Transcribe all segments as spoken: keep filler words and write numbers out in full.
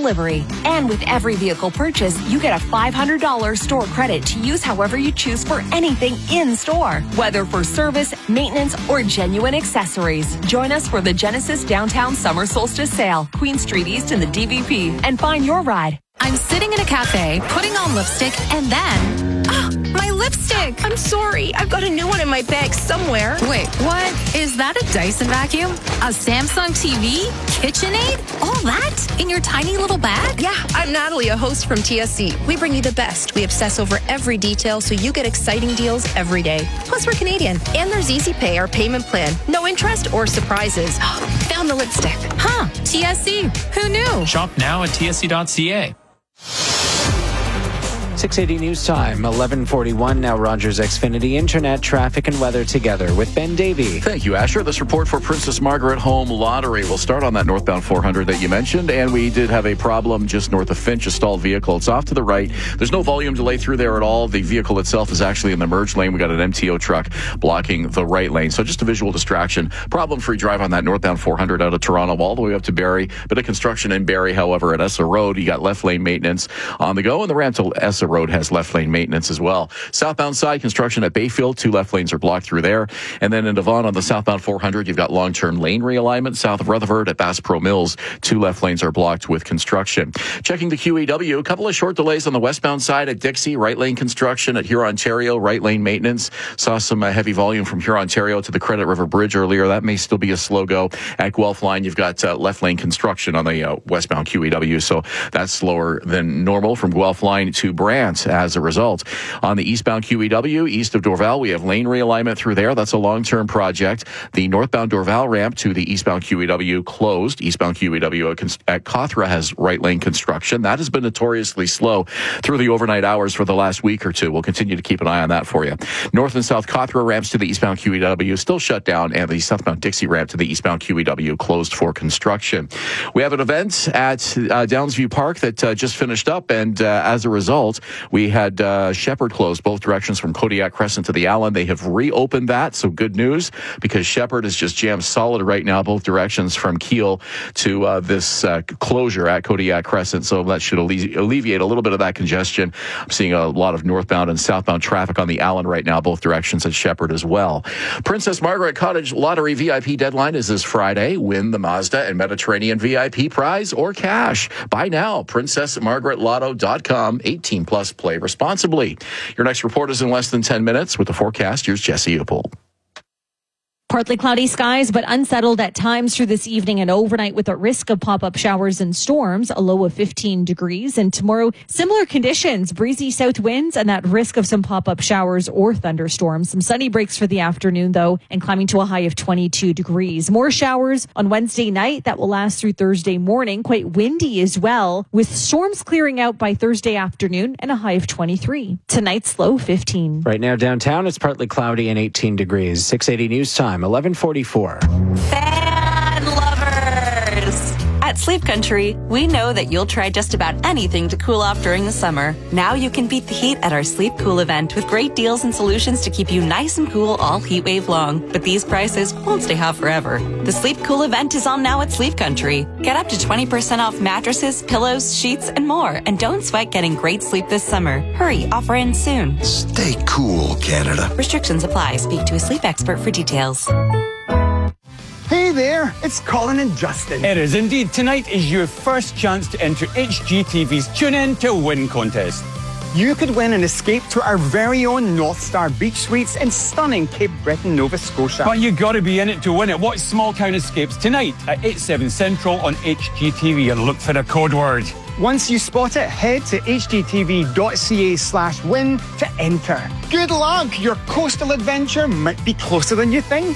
delivery. And with every vehicle purchase, you get a five hundred dollars store credit to use however you choose for anything in store, whether for service, maintenance, or genuine accessories. Join us for the Genesis Downtown Summer Solstice Sale, Queen Street East in the D V P, and find your ride. I'm sitting in a cafe, putting on lipstick, and then... Oh, my lipstick! I'm sorry. I've got a new one in my bag somewhere. Wait, what? Is that a Dyson vacuum? A Samsung T V? KitchenAid? All that? In your tiny little bag? Yeah, I'm Natalie, a host from T S C. We bring you the best. We obsess over every detail so you get exciting deals every day. Plus, we're Canadian. And there's Easy Pay, our payment plan. No interest or surprises. Found the lipstick. Huh, T S C. Who knew? Shop now at T S C dot C A. six eighty News Time, eleven forty-one. Now Rogers Xfinity Internet, traffic and weather together with Ben Davey. Thank you, Asher. This report for Princess Margaret Home Lottery. We'll start on that northbound four hundred that you mentioned, and we did have a problem just north of Finch, a stalled vehicle. It's off to the right. There's no volume delay through there at all. The vehicle itself is actually in the merge lane. We got an M T O truck blocking the right lane, so just a visual distraction. Problem-free drive on that northbound four hundred out of Toronto all the way up to Barrie. Bit of construction in Barrie, however, at Essa Road. You got left lane maintenance on the go, and the ramp to Essa Road has left lane maintenance as well. Southbound side, construction at Bayfield. Two left lanes are blocked through there. And then in Devon on the southbound four hundred, you've got long-term lane realignment. South of Rutherford at Bass Pro Mills, two left lanes are blocked with construction. Checking the Q E W, a couple of short delays on the westbound side at Dixie. Right lane construction at Huron, Ontario. Right lane maintenance. Saw some uh, heavy volume from Huron, Ontario to the Credit River Bridge earlier. That may still be a slow go. At Guelph Line, you've got uh, left lane construction on the uh, westbound Q E W, so that's slower than normal from Guelph Line to Brant as a result. On the eastbound Q E W, east of Dorval, we have lane realignment through there. That's a long-term project. The northbound Dorval ramp to the eastbound Q E W closed. Eastbound Q E W at Cawthra has right lane construction. That has been notoriously slow through the overnight hours for the last week or two. We'll continue to keep an eye on that for you. North and south Cawthra ramps to the eastbound Q E W still shut down, and the southbound Dixie ramp to the eastbound Q E W closed for construction. We have an event at uh, Downsview Park that uh, just finished up, and uh, as a result, we had uh, Shepherd closed both directions from Kodiak Crescent to the Allen. They have reopened that, so good news, because Shepherd is just jammed solid right now, both directions from Kiel to uh, this uh, closure at Kodiak Crescent, so that should alle- alleviate a little bit of that congestion. I'm seeing a lot of northbound and southbound traffic on the Allen right now, both directions at Shepherd as well. Princess Margaret Cottage Lottery V I P deadline is this Friday. Win the Mazda and Mediterranean V I P prize or cash. Buy now, princess margaret lotto dot com. eighteen plus, play responsibly. Your next report is in less than ten minutes. With the forecast, here's Jesse Uppold. Partly cloudy skies, but unsettled at times through this evening and overnight with a risk of pop-up showers and storms, a low of fifteen degrees. And tomorrow, similar conditions, breezy south winds and that risk of some pop-up showers or thunderstorms. Some sunny breaks for the afternoon, though, and climbing to a high of twenty-two degrees. More showers on Wednesday night that will last through Thursday morning. Quite windy as well, with storms clearing out by Thursday afternoon and a high of twenty-three. Tonight's low fifteen. Right now downtown, it's partly cloudy and eighteen degrees. six eighty News Time. eleven forty-four. Fan lovers! At Sleep Country, we know that you'll try just about anything to cool off during the summer. Now you can beat the heat at our Sleep Cool event with great deals and solutions to keep you nice and cool all heat wave long. But these prices won't stay hot forever. The Sleep Cool event is on now at Sleep Country. Get up to twenty percent off mattresses, pillows, sheets, and more. And don't sweat getting great sleep this summer. Hurry, offer ends soon. Stay cool, Canada. Restrictions apply. Speak to a sleep expert for details. Hey there, it's Colin and Justin. It is indeed. Tonight is your first chance to enter H G T V's Tune In to Win contest. You could win an escape to our very own North Star Beach Suites in stunning Cape Breton, Nova Scotia. But you got to be in it to win it. Watch Small Town Escapes tonight at eight, seven Central on H G T V and look for the code word. Once you spot it, head to htv.ca slash win to enter. Good luck! Your coastal adventure might be closer than you think.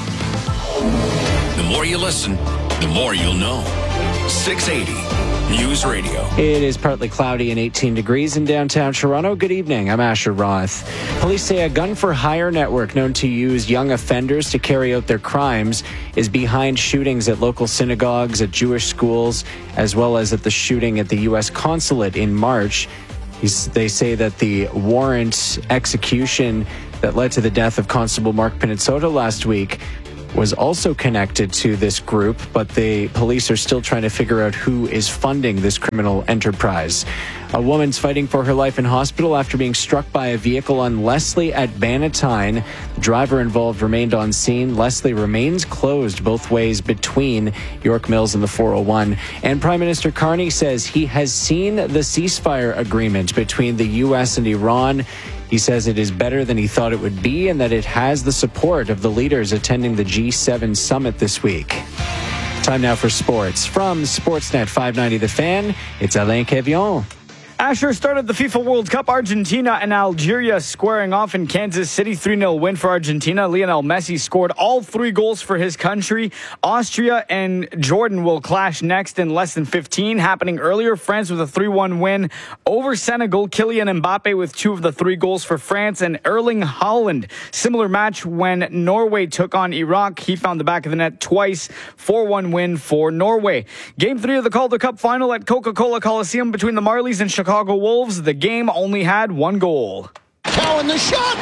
The more you listen, the more you'll know. six eighty News Radio. It is partly cloudy and eighteen degrees in downtown Toronto. Good evening. I'm Asher Roth. Police say a gun-for-hire network known to use young offenders to carry out their crimes is behind shootings at local synagogues, at Jewish schools, as well as at the shooting at the U S consulate in March. They say that the warrant execution that led to the death of Constable Mark Pinizzotto last week was also connected to this group, but the police are still trying to figure out who is funding this criminal enterprise. A woman's fighting for her life in hospital after being struck by a vehicle on Leslie at Bannatyne. The driver involved remained on scene. Leslie remains closed both ways between York Mills and the four oh one. And Prime Minister Carney says he has seen the ceasefire agreement between the U S and Iran. He says it is better than he thought it would be and that it has the support of the leaders attending the G seven summit this week. Time now for sports. From Sportsnet five ninety The Fan, it's Alain Quevillon. Asher started the FIFA World Cup. Argentina and Algeria squaring off in Kansas City. three nil win for Argentina. Lionel Messi scored all three goals for his country. Austria and Jordan will clash next in less than fifteen. Happening earlier, France with a three one win over Senegal. Kylian Mbappe with two of the three goals for France. And Erling Haaland, similar match when Norway took on Iraq. He found the back of the net twice. four one win for Norway. Game three of the Calder Cup final at Coca-Cola Coliseum between the Marlies and Chicago Chicago Wolves. The game only had one goal. Cowan the shot,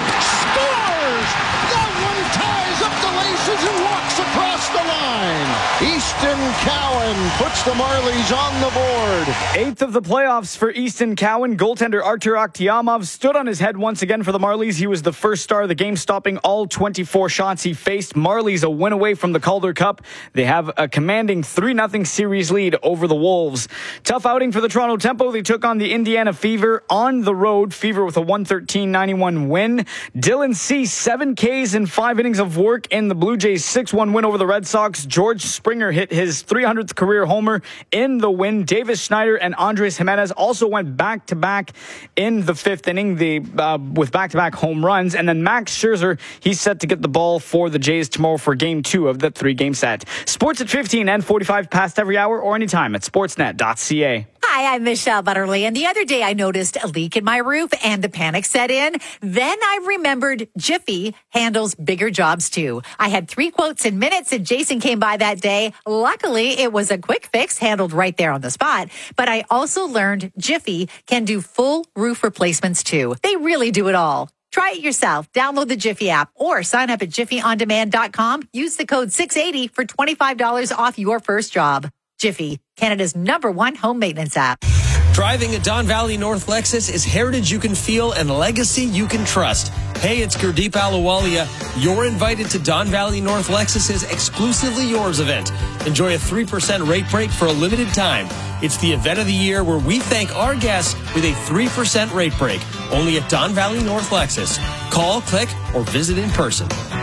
scores! That one ties up the laces and walks across the line. Easton Cowan puts the Marlies on the board. Eighth of the playoffs for Easton Cowan. Goaltender Artur Akhtiamov stood on his head once again for the Marlies. He was the first star of the game, stopping all twenty-four shots he faced. Marlies a win away from the Calder Cup. They have a commanding three nothing series lead over the Wolves. Tough outing for the Toronto Tempo. They took on the Indiana Fever on the road. Fever with a one thirteen ninety-one win. Dylan Cease, seven Ks in five innings of work in the Blue Jays' six one win over the Red Sox. George Springer hit his three hundredth career homer in the win. Davis Schneider and Andres Jimenez also went back-to-back in the fifth inning the, uh, with back-to-back home runs. And then Max Scherzer, he's set to get the ball for the Jays tomorrow for game two of the three-game set. Sports at fifteen and forty-five past every hour or anytime at sportsnet dot c a. Hi, I'm Michelle Butterly, and the other day I noticed a leak in my roof and the panic set in. Then I remembered Jiffy handles bigger jobs too. I had three quotes in minutes and Jason came by that day. Luckily, it was a quick fix handled right there on the spot. But I also learned Jiffy can do full roof replacements too. They really do it all. Try it yourself. Download the Jiffy app or sign up at jiffy on demand dot com. Use the code six eighty for twenty-five dollars off your first job. Jiffy, Canada's number one home maintenance app. Driving a Don Valley North Lexus is heritage you can feel and legacy you can trust. Hey, it's Gurdeep Ahluwalia. You're invited to Don Valley North Lexus's Exclusively Yours event. Enjoy a three percent rate break for a limited time. It's the event of the year where we thank our guests with a three percent rate break. Only at Don Valley North Lexus. Call, click, or visit in person.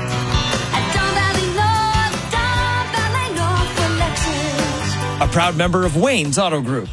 A proud member of Wayne's Auto Group.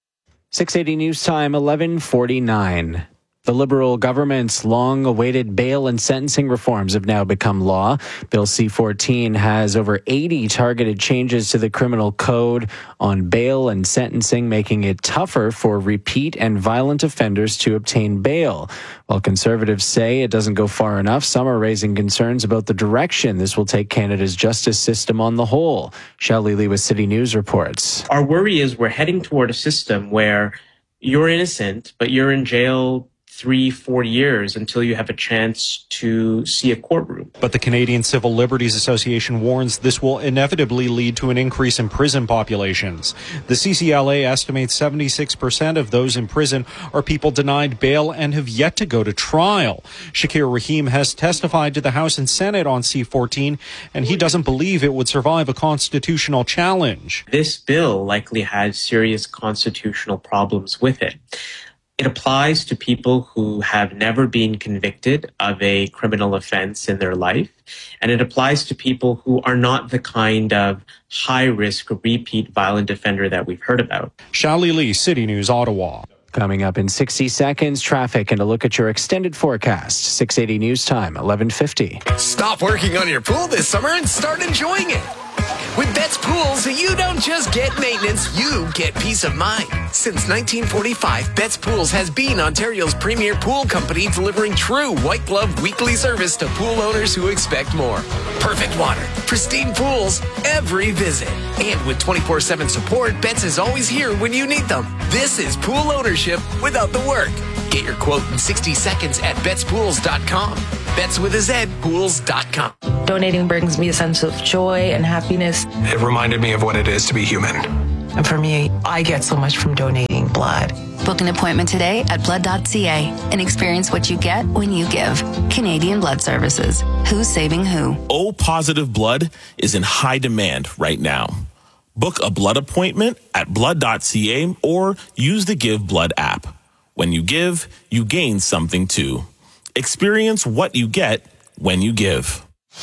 six eighty News Time, eleven forty-nine. The Liberal government's long-awaited bail and sentencing reforms have now become law. Bill C fourteen has over eighty targeted changes to the criminal code on bail and sentencing, making it tougher for repeat and violent offenders to obtain bail. While Conservatives say it doesn't go far enough, some are raising concerns about the direction this will take Canada's justice system on the whole. Shelley Lee with City News reports. Our worry is we're heading toward a system where you're innocent, but you're in jail three, four years until you have a chance to see a courtroom. But the Canadian Civil Liberties Association warns this will inevitably lead to an increase in prison populations. The C C L A estimates seventy-six percent of those in prison are people denied bail and have yet to go to trial. Shakir Rahim has testified to the House and Senate on C fourteen, and he doesn't believe it would survive a constitutional challenge. This bill likely has serious constitutional problems with it. It applies to people who have never been convicted of a criminal offense in their life, and it applies to people who are not the kind of high-risk repeat violent offender that we've heard about. Shally Lee, City News, Ottawa. Coming up in sixty seconds, traffic and a look at your extended forecast. six eighty News Time, eleven fifty. Stop working on your pool this summer and start enjoying it. With Betts Pools, you don't just get maintenance, you get peace of mind. Since nineteen forty-five, Betts Pools has been Ontario's premier pool company, delivering true white glove weekly service to pool owners who expect more. Perfect water, pristine pools, every visit. And with twenty-four seven support, Betts is always here when you need them. This is pool ownership without the work. Get your quote in sixty seconds at betts pools dot com. Betts with a Z, pools dot com. Donating brings me a sense of joy and happiness. It reminded me of what it is to be human. And for me, I get so much from donating blood. Book an appointment today at blood dot c a and experience what you get when you give. Canadian Blood Services. Who's saving who? O positive blood is in high demand right now. Book a blood appointment at blood dot c a or use the Give Blood app. When you give, you gain something too. Experience what you get when you give.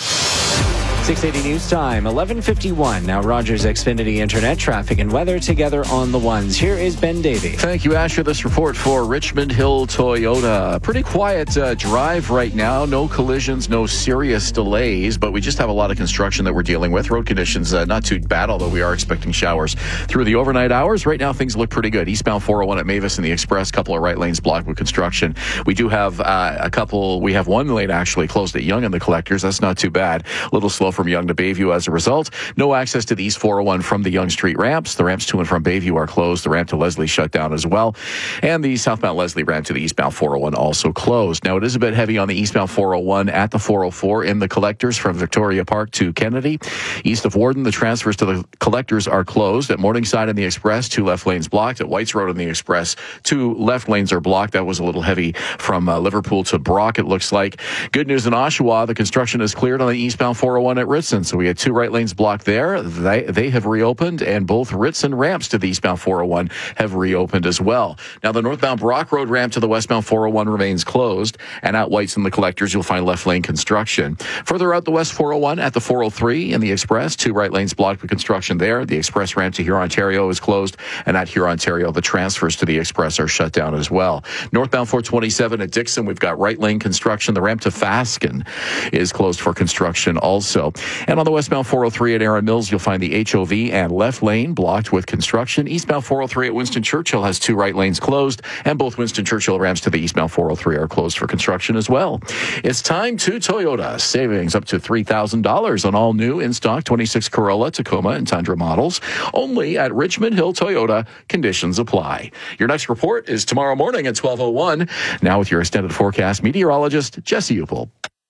six eighty News Time, eleven fifty-one. Now Rogers Xfinity Internet traffic and weather together on the ones. Here is Ben Davey. Thank you, Asher. This report for Richmond Hill Toyota. Pretty quiet uh, drive right now. No collisions, no serious delays, but we just have a lot of construction that we're dealing with. Road conditions uh, not too bad, although we are expecting showers through the overnight hours. Right now, things look pretty good. Eastbound four oh one at Mavis and the Express, couple of right lanes blocked with construction. We do have uh, a couple, we have one lane actually closed at Yonge and the Collectors. That's not too bad. A little slow from Yonge to Bayview as a result. No access to the East four oh one from the Yonge Street ramps. The ramps to and from Bayview are closed. The ramp to Leslie shut down as well. And the southbound Leslie ramp to the eastbound four oh one also closed. Now, it is a bit heavy on the eastbound four oh one at the four oh four in the Collectors from Victoria Park to Kennedy. East of Warden, the transfers to the Collectors are closed. At Morningside and the Express, two left lanes blocked. At Whites Road and the Express, two left lanes are blocked. That was a little heavy from uh, Liverpool to Brock, it looks like. Good news in Oshawa, the construction is cleared on the eastbound four oh one at Ritson. So we had two right lanes blocked there. They, they have reopened, and both Ritson ramps to the eastbound four oh one have reopened as well. Now, the northbound Brock Road ramp to the westbound four oh one remains closed, and at Whites and the Collectors, you'll find left lane construction. Further out the west four oh one at the four oh three in the Express, two right lanes blocked with construction there. The Express ramp to Huron, Ontario is closed, and at Huron, Ontario, the transfers to the Express are shut down as well. Northbound four twenty-seven at Dixon, we've got right lane construction. The ramp to Fasken is closed for construction also. And on the westbound four oh three at Erin Mills, you'll find the H O V and left lane blocked with construction. Eastbound four oh three at Winston Churchill has two right lanes closed, and both Winston Churchill ramps to the eastbound four oh three are closed for construction as well. It's time to Toyota. Savings up to three thousand dollars on all new in-stock twenty-six Corolla, Tacoma, and Tundra models. Only at Richmond Hill Toyota. Conditions apply. Your next report is tomorrow morning at twelve oh one. Now with your extended forecast, meteorologist Jesse Upel.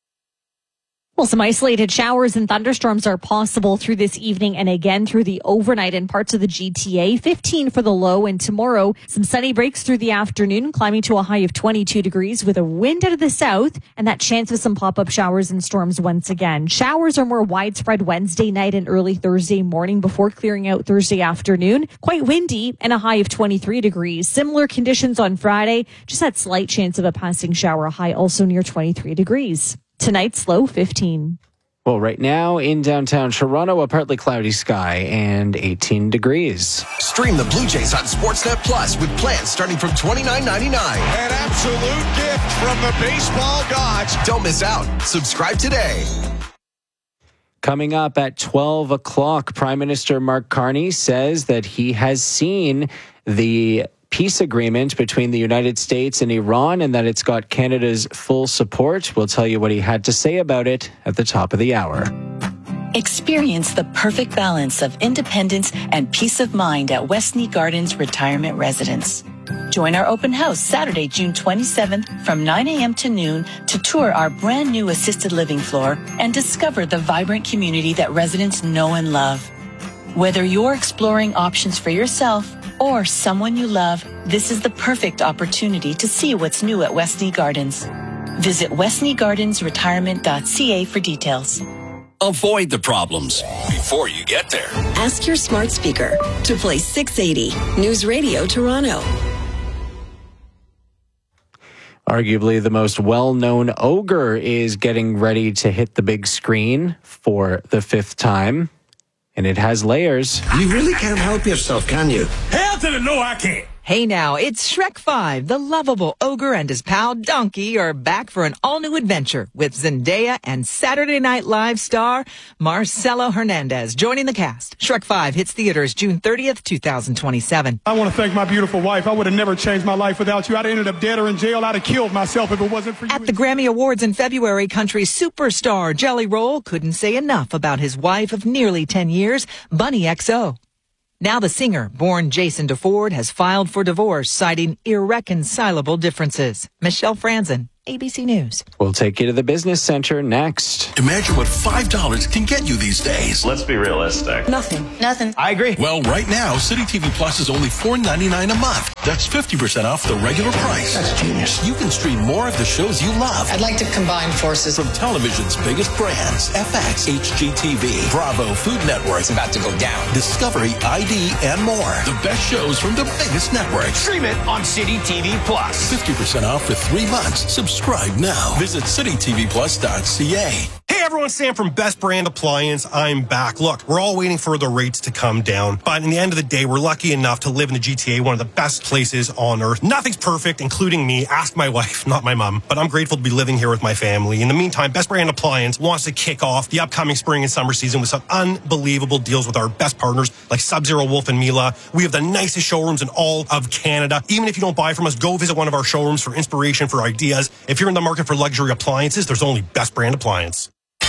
Well, some isolated showers and thunderstorms are possible through this evening and again through the overnight in parts of the G T A. fifteen for the low, and tomorrow some sunny breaks through the afternoon, climbing to a high of twenty-two degrees with a wind out of the south and that chance of some pop-up showers and storms once again. Showers are more widespread Wednesday night and early Thursday morning before clearing out Thursday afternoon. Quite windy and a high of twenty-three degrees. Similar conditions on Friday, just that slight chance of a passing shower, a high also near twenty-three degrees. Tonight's low fifteen. Well, right now in downtown Toronto, a partly cloudy sky and eighteen degrees. Stream the Blue Jays on Sportsnet Plus with plans starting from twenty-nine ninety-nine. An absolute gift from the baseball gods. Don't miss out. Subscribe today. Coming up at twelve o'clock, Prime Minister Mark Carney says that he has seen the peace agreement between the United States and Iran and that it's got Canada's full support. We'll tell you what he had to say about it at the top of the hour. Experience the perfect balance of independence and peace of mind at Westney Gardens Retirement Residence. Join our open house Saturday, June twenty-seventh from nine a.m. to noon to tour our brand new assisted living floor and discover the vibrant community that residents know and love. Whether you're exploring options for yourself or someone you love, this is the perfect opportunity to see what's new at Westney Gardens. Visit westney gardens retirement dot c a for details. Avoid the problems before you get there. Ask your smart speaker to play six eighty News Radio Toronto. Arguably the most well-known ogre is getting ready to hit the big screen for the fifth time. And it has layers. You really can't help yourself, can you? Hell to the no, I can't. Hey now, it's Shrek five. The lovable ogre and his pal Donkey are back for an all-new adventure with Zendaya and Saturday Night Live star Marcelo Hernandez joining the cast. Shrek five hits theaters June thirtieth, twenty twenty-seven. I want to thank my beautiful wife. I would have never changed my life without you. I'd have ended up dead or in jail. I'd have killed myself if it wasn't for you. At the Grammy Awards in February, country superstar Jelly Roll couldn't say enough about his wife of nearly ten years, Bunny X O. Now the singer, born Jason DeFord, has filed for divorce, citing irreconcilable differences. Michelle Franzen. A B C News. We'll take you to the business center next. Imagine what five dollars can get you these days. Let's be realistic. Nothing. Nothing. I agree. Well, right now, City T V Plus is only four ninety-nine a month. That's fifty percent off the regular price. That's genius. You can stream more of the shows you love. I'd like to combine forces. From television's biggest brands, F X, H G T V, Bravo, Food Network. It's about to go down. Discovery, I D, and more. The best shows from the biggest networks. Stream it on City T V Plus. fifty percent off for three months. Subscribe now. Visit city t v plus dot c a. Hey everyone, Sam from Best Brand Appliance. I'm back. Look, we're all waiting for the rates to come down, but in the end of the day, we're lucky enough to live in the G T A, one of the best places on earth. Nothing's perfect, including me. Ask my wife, not my mom, but I'm grateful to be living here with my family. In the meantime, Best Brand Appliance wants to kick off the upcoming spring and summer season with some unbelievable deals with our best partners like Sub-Zero, Wolf and Mila. We have the nicest showrooms in all of Canada. Even if you don't buy from us, go visit one of our showrooms for inspiration, for ideas. If you're in the market for luxury appliances, there's only Best Brand Appliance.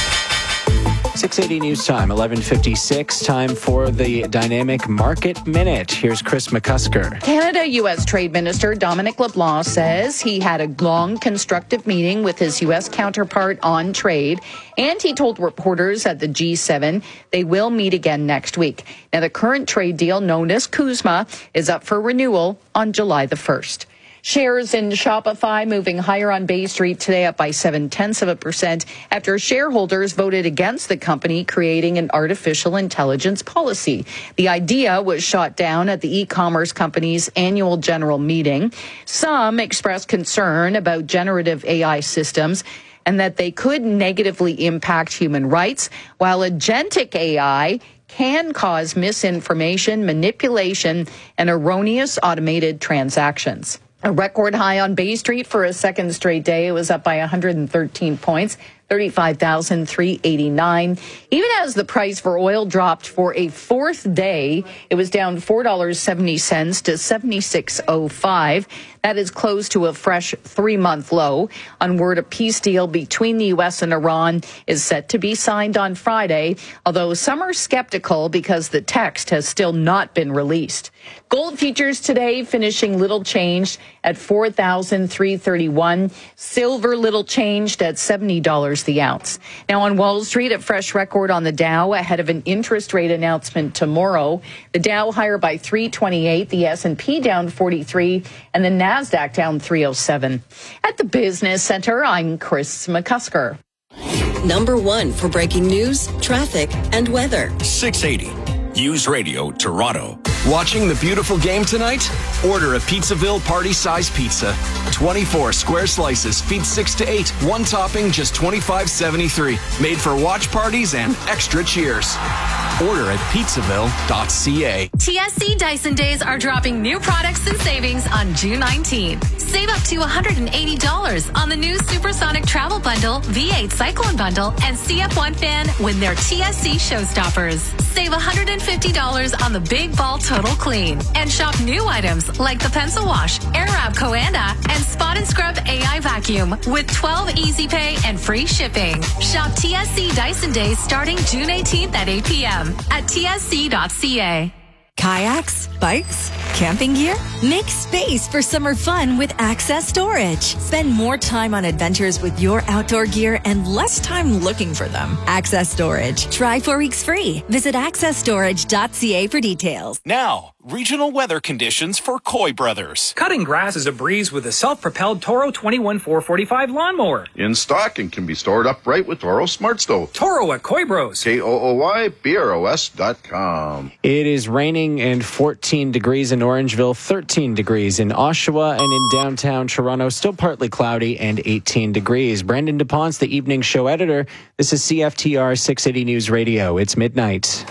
six eighty News Time, eleven fifty-six. Time for the Dynamic Market Minute. Here's Chris McCusker. Canada U S Trade Minister Dominic LeBlanc says he had a long, constructive meeting with his U S counterpart on trade, and he told reporters at the G seven they will meet again next week. Now, the current trade deal, known as CUSMA, is up for renewal on July the first. Shares in Shopify moving higher on Bay Street today, up by seven-tenths of a percent after shareholders voted against the company creating an artificial intelligence policy. The idea was shot down at the e-commerce company's annual general meeting. Some expressed concern about generative A I systems and that they could negatively impact human rights, while agentic A I can cause misinformation, manipulation, and erroneous automated transactions. A record high on Bay Street for a second straight day. It was up by one hundred thirteen points, thirty-five thousand three hundred eighty-nine. Even as the price for oil dropped for a fourth day, it was down four dollars and seventy cents to seventy-six oh five. That is close to a fresh three-month low. On word, a peace deal between the U S and Iran is set to be signed on Friday, although some are skeptical because the text has still not been released. Gold futures today finishing little changed at four thousand three hundred thirty-one. Silver little changed at seventy dollars the ounce. Now on Wall Street, a fresh record on the Dow ahead of an interest rate announcement tomorrow. The Dow higher by three twenty-eight, the S and P down forty-three, and the Nasdaq down three oh seven. At the Business Center, I'm Chris McCusker. Number one for breaking news, traffic, and weather. six eighty News Radio Toronto. Watching the beautiful game tonight? Order a Pizzaville party-size pizza. twenty-four square slices, feed six to eight. One topping, just twenty-five seventy-three. Made for watch parties and extra cheers. Order at pizzaville dot c a. T S C Dyson Days are dropping new products and savings on June nineteenth. Save up to one hundred eighty dollars on the new Supersonic Travel Bundle, V eight Cyclone Bundle, and C F one fan when they're T S C Showstoppers. Save one hundred fifty dollars on the Big Ball Total Clean. And shop new items like the Pencil Wash, Airwrap Coanda, and Spot and Scrub A I Vacuum with twelve Easy Pay and free shipping. Shop T S C Dyson Days starting June eighteenth at eight p.m. at T S C dot c a. Kayaks, bikes, camping gear? Make space for summer fun with Access Storage. Spend more time on adventures with your outdoor gear and less time looking for them. Access Storage. Try four weeks free. Visit access storage dot c a for details. Now, regional weather conditions for Coy Brothers. Cutting grass is a breeze with a self-propelled Toro twenty-one four forty-five lawnmower. In stock and can be stored upright with Toro Smart Stove. Toro at Coy Bros. K O O Y B R O S dot com. It is raining and fourteen degrees in Orangeville, thirteen degrees in Oshawa, and in downtown Toronto, still partly cloudy and eighteen degrees. Brandon DuPont's the evening show editor. This is C F T R six eighty News Radio. It's midnight.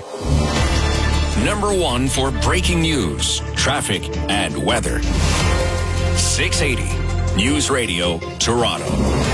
Number one for breaking news, traffic, and weather. six eighty News Radio Toronto.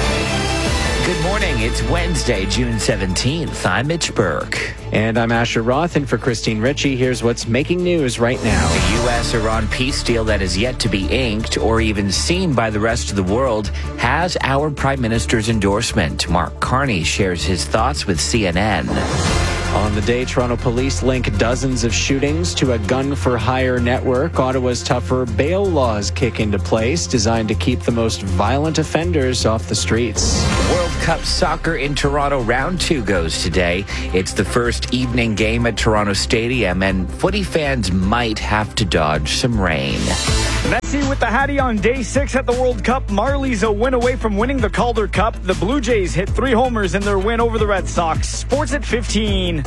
Good morning. It's Wednesday, June seventeenth. I'm Mitch Burke. And I'm Asher Roth. And for Christine Ritchie, here's what's making news right now. The U S Iran peace deal that is yet to be inked or even seen by the rest of the world has our Prime Minister's endorsement. Mark Carney shares his thoughts with C N N. On the day, Toronto police link dozens of shootings to a gun-for-hire network. Ottawa's tougher bail laws kick into place, designed to keep the most violent offenders off the streets. World Cup soccer in Toronto round two goes today. It's the first evening game at Toronto Stadium, and footy fans might have to dodge some rain. Messi with the Hattie on day six at the World Cup. Marlies a win away from winning the Calder Cup. The Blue Jays hit three homers in their win over the Red Sox. Sports at fifteen.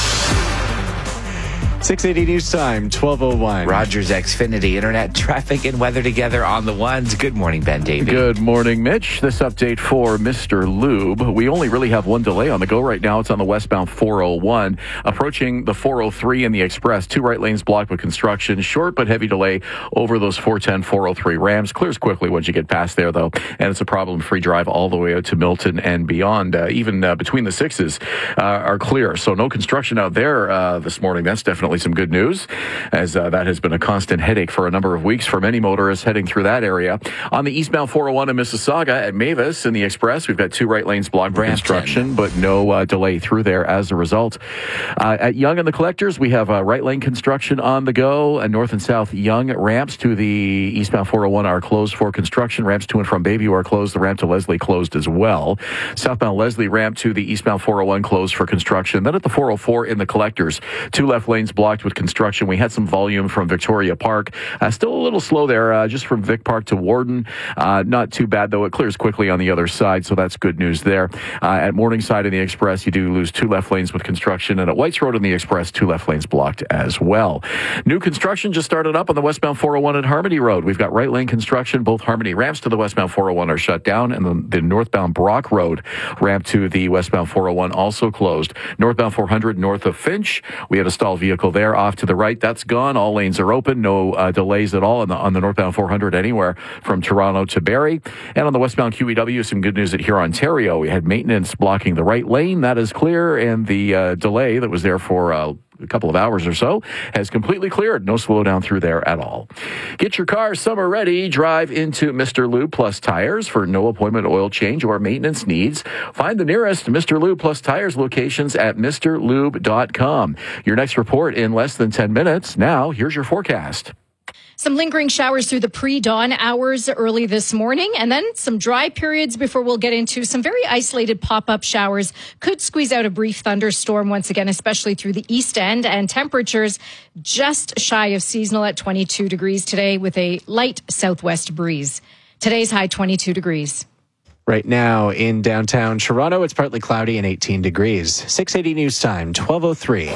six eighty News Time, twelve oh one. Rogers Xfinity Internet traffic and weather together on the ones. Good morning, Ben Davey. Good morning, Mitch. This update for Mister Lube. We only really have one delay on the go right now. It's on the westbound four oh one. Approaching the four oh three in the Express. Two right lanes blocked with construction. Short but heavy delay over those four ten, four oh three Rams. Clears quickly once you get past there, though. And it's a problem-free drive all the way out to Milton and beyond. Uh, even uh, between the sixes uh, are clear. So no construction out there uh, this morning. That's definitely some good news, as uh, that has been a constant headache for a number of weeks for many motorists heading through that area. On the eastbound four oh one in Mississauga at Mavis in the Express, we've got two right lanes blocked for construction, but no uh, delay through there as a result. Uh, at Yonge and the Collectors, we have uh, right lane construction on the go, and north and south Yonge ramps to the eastbound four oh one are closed for construction. Ramps to and from Bayview are closed. The ramp to Leslie closed as well. Southbound Leslie ramp to the eastbound four oh one closed for construction. Then at the four oh four in the Collectors, two left lanes blocked with construction. We had some volume from Victoria Park. Uh, still a little slow there, uh, just from Vic Park to Warden. Uh, not too bad, though. It clears quickly on the other side, so that's good news there. Uh, at Morningside in the Express, you do lose two left lanes with construction, and at Whites Road in the Express, two left lanes blocked as well. New construction just started up on the westbound four oh one at Harmony Road. We've got right lane construction. Both Harmony ramps to the westbound four oh one are shut down, and the, the northbound Brock Road ramp to the westbound four oh one also closed. Northbound four hundred north of Finch, we had a stalled vehicle there. Off to the right, that's gone. All lanes are open. No uh, delays at all on the, on the northbound four hundred anywhere from Toronto to Barrie. And on the westbound Q E W, some good news at Huron, Ontario. We had maintenance blocking the right lane. That is clear, and the uh, delay that was there for uh, a couple of hours or so has completely cleared. No slowdown through there at all. Get your car summer ready. Drive into Mister Lube Plus Tires for no appointment oil change or maintenance needs. Find the nearest Mister Lube Plus Tires locations at Mr Lube dot com. Your next report in less than ten minutes. Now, here's your forecast. Some lingering showers through the pre-dawn hours early this morning, and then some dry periods before we'll get into some very isolated pop-up showers. Could squeeze out a brief thunderstorm once again, especially through the east end, and temperatures just shy of seasonal at twenty-two degrees today with a light southwest breeze. Today's high twenty-two degrees. Right now in downtown Toronto, it's partly cloudy and eighteen degrees. six eighty News Time, twelve oh three.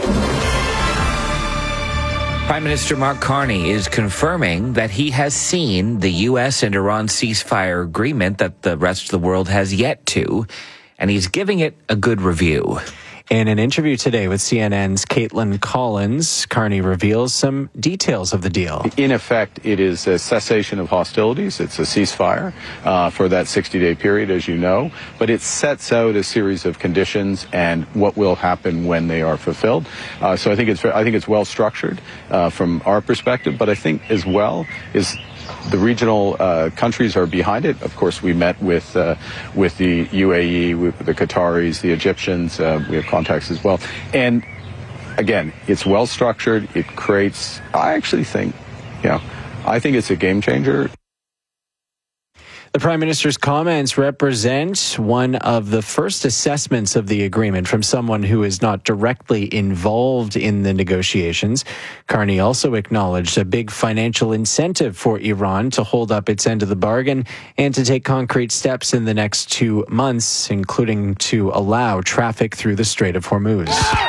Prime Minister Mark Carney is confirming that he has seen the U S and Iran ceasefire agreement that the rest of the world has yet to, and he's giving it a good review. In an interview today with C N N's Caitlin Collins, Carney reveals some details of the deal. In effect, it is a cessation of hostilities. It's a ceasefire uh, for that sixty-day period, as you know. But it sets out a series of conditions and what will happen when they are fulfilled. Uh, so I think it's I think it's well structured uh, from our perspective. But I think as well is the regional uh, countries are behind it. Of course, we met with uh, with the U A E, with the Qataris, the Egyptians. Uh, we have contacts as well. And again, it's well structured. It creates, I actually think, you know, I think it's a game changer. The Prime Minister's comments represent one of the first assessments of the agreement from someone who is not directly involved in the negotiations. Carney also acknowledged a big financial incentive for Iran to hold up its end of the bargain and to take concrete steps in the next two months, including to allow traffic through the Strait of Hormuz.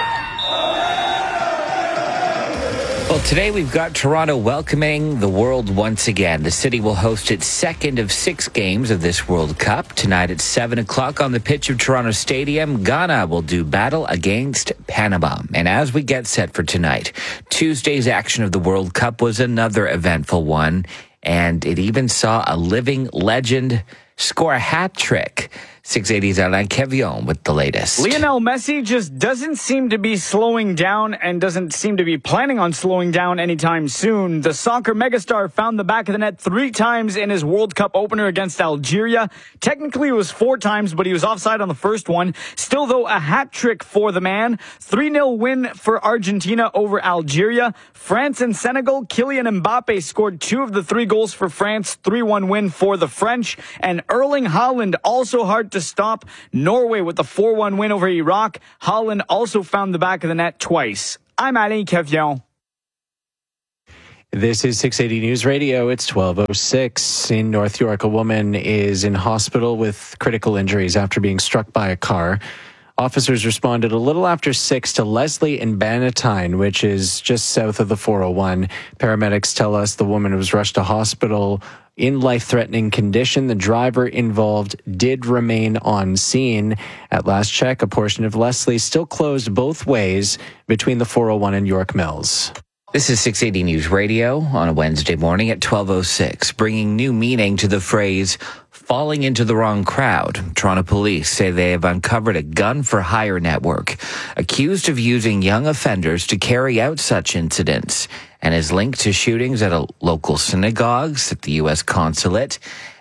Well, today we've got Toronto welcoming the world once again. The city will host its second of six games of this World Cup. Tonight at seven o'clock on the pitch of Toronto Stadium, Ghana will do battle against Panama. And as we get set for tonight, Tuesday's action of the World Cup was another eventful one, and it even saw a living legend score a hat trick. six eighty's Alain Kevion with the latest. Lionel Messi just doesn't seem to be slowing down and doesn't seem to be planning on slowing down anytime soon. The soccer megastar found the back of the net three times in his World Cup opener against Algeria. Technically, it was four times, but he was offside on the first one. Still, though, a hat trick for the man. three nil win for Argentina over Algeria. France and Senegal, Kylian Mbappe scored two of the three goals for France. three one win for the French. And Erling Haaland also hard to stop. Norway with the four one win over Iraq. Haaland also found the back of the net twice. I'm Alain Kevion. This is six eighty News Radio. It's twelve oh six. In North York, a woman is in hospital with critical injuries after being struck by a car. Officers responded a little after six to Leslie and Bannatyne, which is just south of the four oh one. Paramedics tell us the woman was rushed to hospital in life-threatening condition. The driver involved did remain on scene. At last check, a portion of Leslie still closed both ways between the four oh one and York Mills. This is six eighty News Radio on a Wednesday morning at twelve oh six, bringing new meaning to the phrase falling into the wrong crowd. Toronto police say they have uncovered a gun-for-hire network accused of using young offenders to carry out such incidents and is linked to shootings at a local synagogues, at the U S consulate,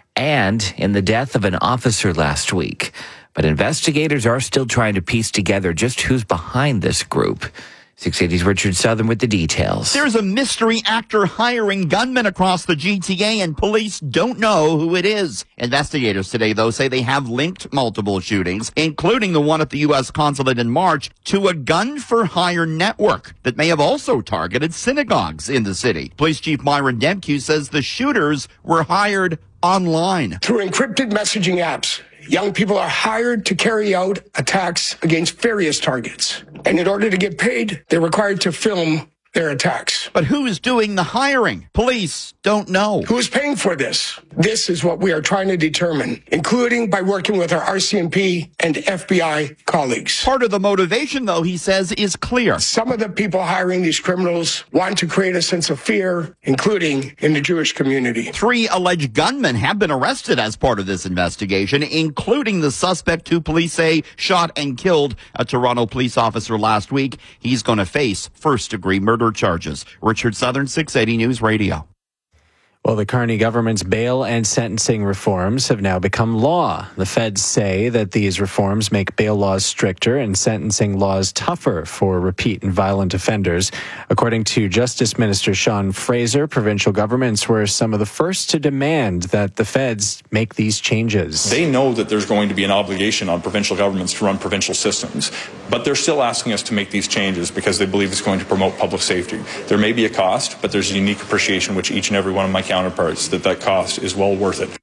and in the death of an officer last week. But investigators are still trying to piece together just who's behind this group. six eighty's Richard Southern with the details. There's a mystery actor hiring gunmen across the G T A, and police don't know who it is. Investigators today, though, say they have linked multiple shootings, including the one at the U S consulate in March, to a gun-for-hire network that may have also targeted synagogues in the city. Police Chief Myron Demke says the shooters were hired online. Through encrypted messaging apps, young people are hired to carry out attacks against various targets. And in order to get paid, they're required to film their attacks. But who is doing the hiring? Police don't know. Who is paying for this? This is what we are trying to determine, including by working with our R C M P and F B I colleagues. Part of the motivation, though, he says, is clear. Some of the people hiring these criminals want to create a sense of fear, including in the Jewish community. Three alleged gunmen have been arrested as part of this investigation, including the suspect who police say shot and killed a Toronto police officer last week. He's going to face first-degree murder charges. Richard Southern, six eighty News Radio. Well, the Carney government's bail and sentencing reforms have now become law. The feds say that these reforms make bail laws stricter and sentencing laws tougher for repeat and violent offenders. According to Justice Minister Sean Fraser, provincial governments were some of the first to demand that the feds make these changes. They know that there's going to be an obligation on provincial governments to run provincial systems, but they're still asking us to make these changes because they believe it's going to promote public safety. There may be a cost, but there's a unique appreciation which each and every one of my counterparts that that cost is well worth it.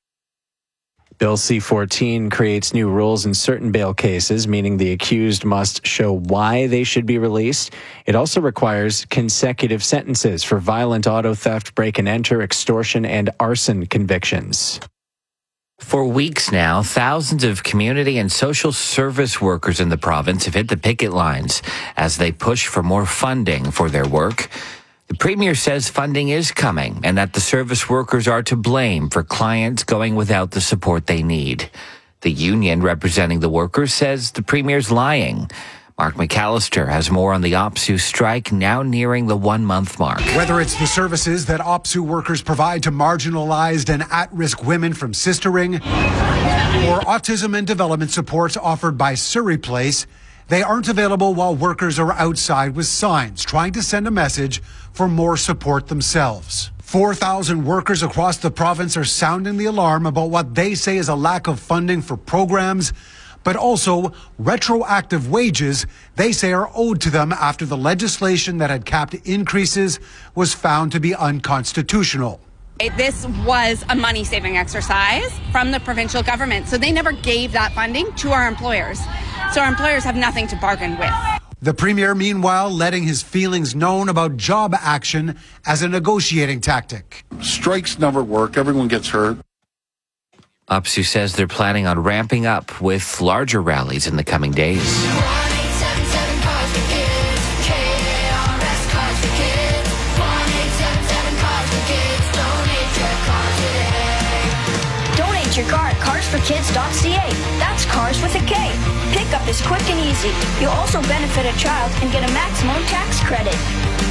Bill C fourteen creates new rules in certain bail cases, meaning the accused must show why they should be released. It also requires consecutive sentences for violent auto theft, break and enter, extortion, and arson convictions. For weeks now, thousands of community and social service workers in the province have hit the picket lines as they push for more funding for their work. The Premier says funding is coming and that the service workers are to blame for clients going without the support they need. The union representing the workers says the Premier's lying. Mark McAllister has more on the OPSEU strike now nearing the one-month mark. Whether it's the services that OPSEU workers provide to marginalized and at-risk women from Sistering or autism and development supports offered by Surrey Place, they aren't available while workers are outside with signs trying to send a message for more support themselves. four thousand workers across the province are sounding the alarm about what they say is a lack of funding for programs, but also retroactive wages they say are owed to them after the legislation that had capped increases was found to be unconstitutional. This was a money-saving exercise from the provincial government, so they never gave that funding to our employers. So our employers have nothing to bargain with. The Premier, meanwhile, letting his feelings known about job action as a negotiating tactic. Strikes never work. Everyone gets hurt. OPSEU says they're planning on ramping up with larger rallies in the coming days. Donate your car at cars for kids dot c a. That's cars pickup is quick and easy. You'll also benefit a child and get a maximum tax credit.